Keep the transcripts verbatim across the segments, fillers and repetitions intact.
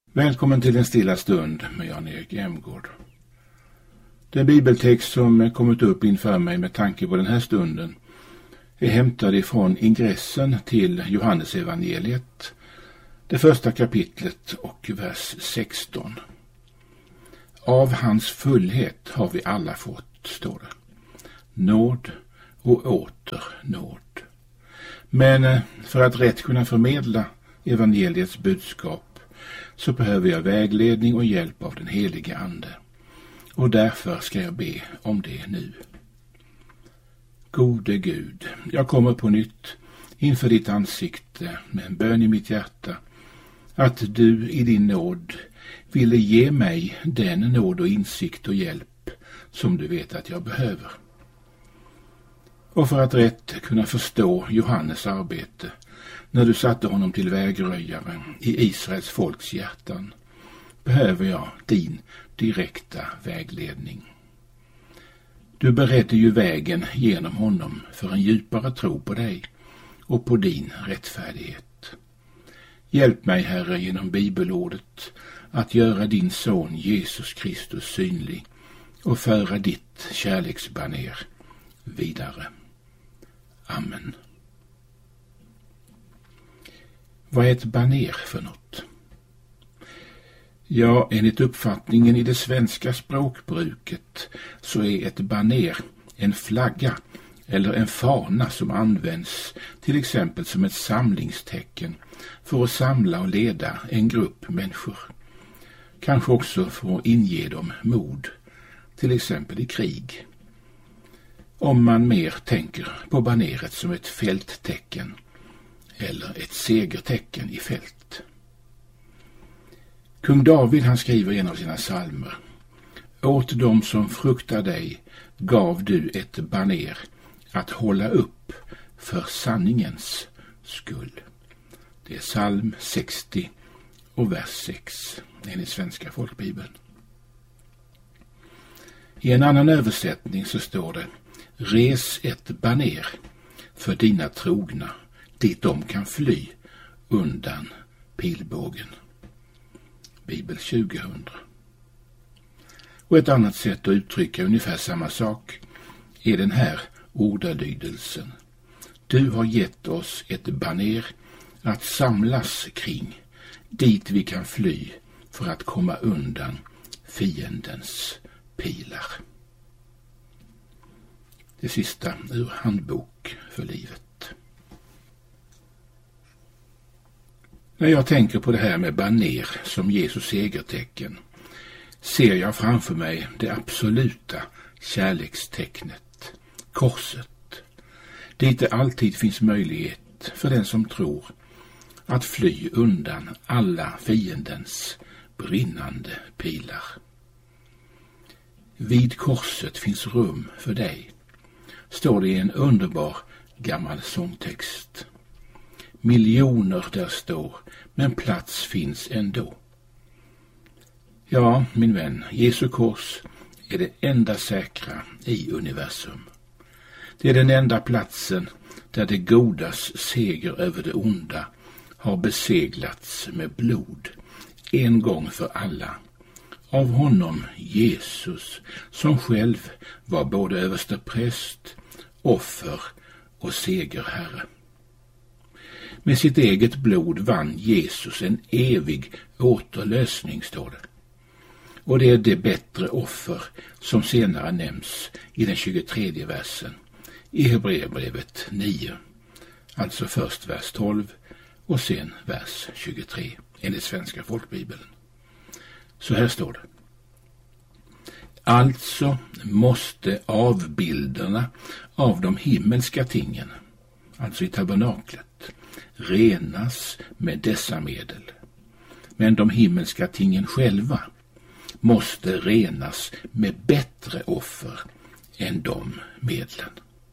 Välkommen till en stilla stund med Jan-Erik Emgård. Den bibeltext som kommit upp inför mig med tanke på den här stunden är hämtad ifrån ingressen till Johannesevangeliet, det första kapitlet och vers sexton. Av hans fullhet har vi alla fått, står det. Nåd och åter nåd. Men för att rätt kunna förmedla evangeliets budskap så behöver jag vägledning och hjälp av den helige Ande. Och därför ska jag be om det nu. Gode Gud, jag kommer på nytt inför ditt ansikte med en bön i mitt hjärta att du i din nåd ville ge mig den nåd och insikt och hjälp som du vet att jag behöver. Och för att rätt kunna förstå Johannes arbete när du satte honom till vägröjare i Israels folks hjärtan behöver jag din direkta vägledning. Du beredde ju vägen genom honom för en djupare tro på dig och på din rättfärdighet. Hjälp mig, Herre, genom bibelordet att göra din son Jesus Kristus synlig och föra ditt kärleksbaner vidare. Amen. Vad är ett baner för något? Ja, enligt uppfattningen i det svenska språkbruket så är ett baner en flagga eller en fana som används till exempel som ett samlingstecken för att samla och leda en grupp människor. Kanske också för att inge dem mod, till exempel i krig. Om man mer tänker på baneret som ett fälttecken eller ett segertecken i fält. Kung David, han skriver i en av sina psalmer: åt dem som fruktar dig gav du ett baner att hålla upp för sanningens skull. Det är psalm sextio och vers sex enligt svenska folkbibeln. I en annan översättning så står det: res ett baner för dina trogna dit de kan fly undan pilbågen. Bibel tjugohundra. Och ett annat sätt att uttrycka ungefär samma sak är den här ordalydelsen: du har gett oss ett baner att samlas kring, dit vi kan fly för att komma undan fiendens pilar. Det sista ur Handbok för livet. När jag tänker på det här med baner som Jesus segertecken ser jag framför mig det absoluta kärlekstecknet, korset, dit det alltid finns möjlighet för den som tror att fly undan alla fiendens brinnande pilar. Vid korset finns rum för dig, står det i en underbar gammal sångtext. Miljoner där står, men plats finns ändå. Ja, min vän, Jesu kors är det enda säkra i universum. Det är den enda platsen där det godas seger över det onda har beseglats med blod, en gång för alla, av honom Jesus, som själv var både överstepräst, offer och segerherre. Med sitt eget blod vann Jesus en evig återlösning, står det. Och det är det bättre offer som senare nämns i den tjugotredje versen i Hebreerbrevet nio. Alltså först vers tolv och sen vers tjugotre enligt svenska folkbibeln. Så här står det: alltså måste avbilderna av de himmelska tingen, alltså i tabernaklet, renas med dessa medel. Men de himmelska tingen själva måste renas med bättre offer än de medlen.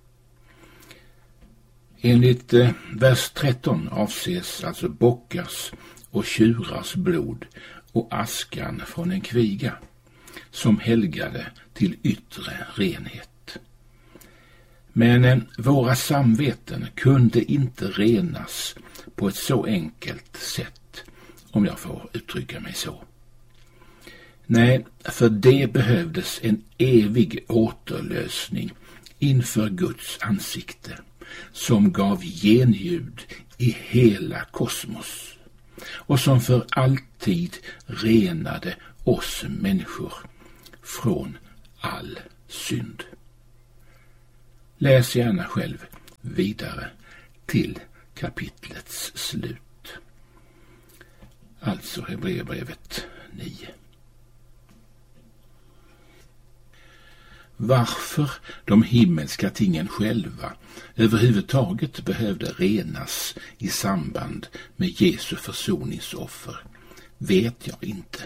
Enligt eh, vers tretton avses alltså bockars och tjurars blod och askan från en kviga som helgade till yttre renhet. Men eh, våra samveten kunde inte renas på ett så enkelt sätt om jag får uttrycka mig så. Nej, för det behövdes en evig återlösning inför Guds ansikte som gav genljud i hela kosmos och som för alltid renade oss människor från all synd. Läs gärna själv vidare till kapitlets slut. Alltså Hebreerbrevet nio. Varför de himmelska tingen själva överhuvudtaget behövde renas i samband med Jesu försoningsoffer vet jag inte.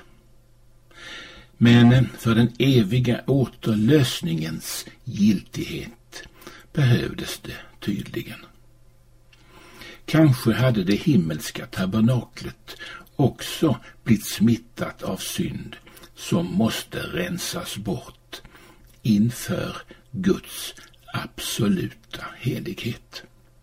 Men för den eviga återlösningens giltighet behövdes det tydligen. Kanske hade det himmelska tabernaklet också blivit smittat av synd som måste rensas bort inför Guds absoluta helighet.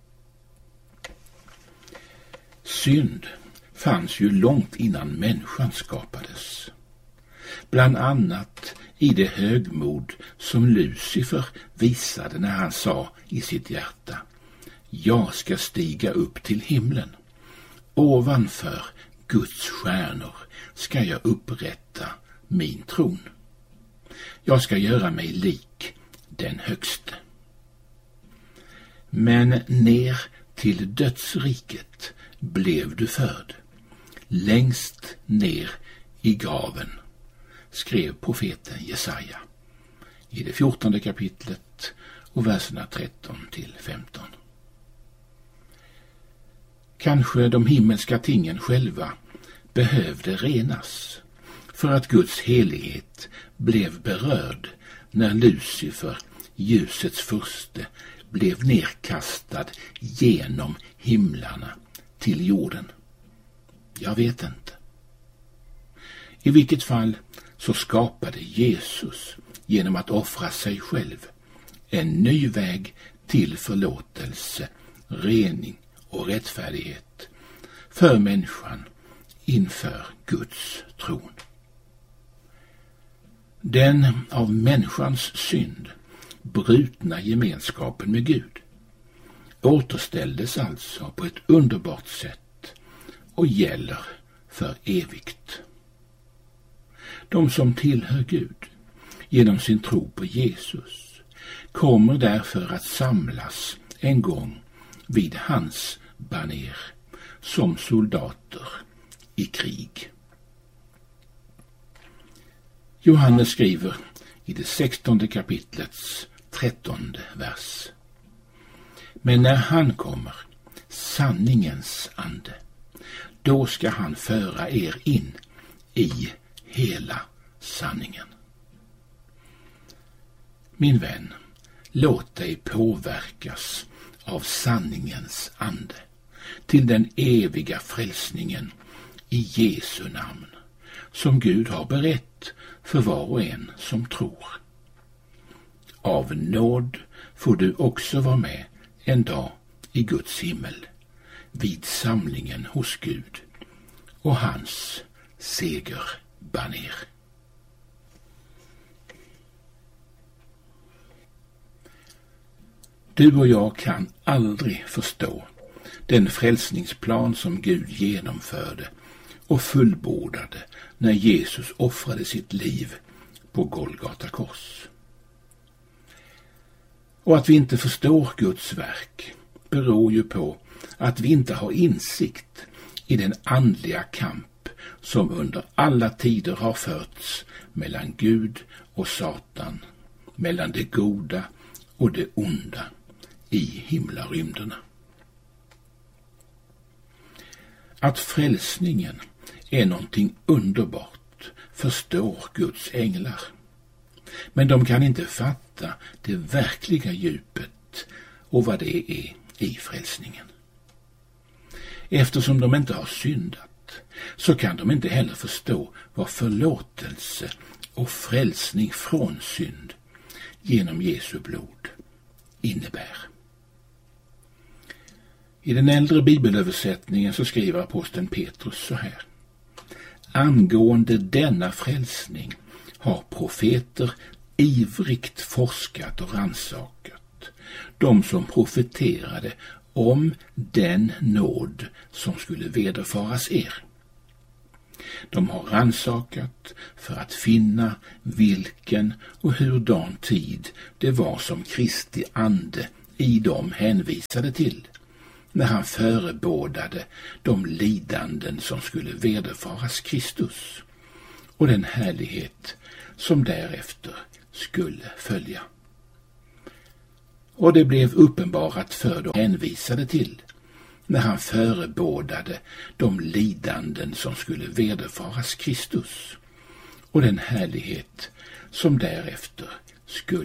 Synd fanns ju långt innan människan skapades. Bland annat i det högmod som Lucifer visade när han sa i sitt hjärta: jag ska stiga upp till himlen. Ovanför Guds stjärnor ska jag upprätta min tron. Jag ska göra mig lik den högste. Men ner till dödsriket blev du förd, längst ner i graven, skrev profeten Jesaja i det fjortonde kapitlet och verserna tretton till femton. Kanske de himmelska tingen själva behövde renas för att Guds helighet blev berörd när Lucifer, ljusets furste, blev nerkastad genom himlarna till jorden. Jag vet inte. I vilket fall så skapade Jesus genom att offra sig själv en ny väg till förlåtelse, rening och rättfärdighet för människan inför Guds tron. Den av människans synd brutna gemenskapen med Gud återställdes alltså på ett underbart sätt och gäller för evigt. De som tillhör Gud genom sin tro på Jesus kommer därför att samlas en gång vid hans baner som soldater i krig. Johannes skriver i det sextonde kapitlets trettonde vers: men när han kommer, sanningens ande, då ska han föra er in i hela sanningen. Min vän, låt dig påverkas av sanningens ande till den eviga frälsningen i Jesu namn, som Gud har berett för var och en som tror. Av nåd får du också vara med en dag i Guds himmel, vid samlingen hos Gud och hans segerbaner. Du och jag kan aldrig förstå den frälsningsplan som Gud genomförde och fullbordade när Jesus offrade sitt liv på Golgata kors. Och att vi inte förstår Guds verk beror ju på att vi inte har insikt i den andliga kamp som under alla tider har förts mellan Gud och Satan, mellan det goda och det onda i himlarymderna. Att frälsningen är någonting underbart förstår Guds änglar. Men de kan inte fatta det verkliga djupet och vad det är i frälsningen. Eftersom de inte har syndat så kan de inte heller förstå vad förlåtelse och frälsning från synd genom Jesu blod innebär. I den äldre bibelöversättningen så skriver aposteln Petrus så här: angående denna frälsning har profeter ivrigt forskat och rannsakat, de som profeterade om den nåd som skulle vederfaras er. De har rannsakat för att finna vilken och hurdan tid det var som Kristi ande i dem hänvisade till, när han förebådade de lidanden som skulle vederfaras Kristus och den härlighet som därefter skulle följa. Och det blev uppenbarat för dem hänvisade till, när han förebådade de lidanden som skulle vederfaras Kristus och den härlighet som därefter skulle